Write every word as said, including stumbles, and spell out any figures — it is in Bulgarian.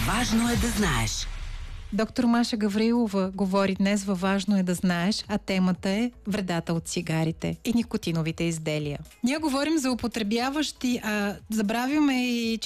Важно е да знаеш. Доктор Маша Гаврилова говори днес във Важно е да знаеш, а темата е вредата от цигарите и никотиновите изделия. Ние говорим за употребяващи, а забравяме и,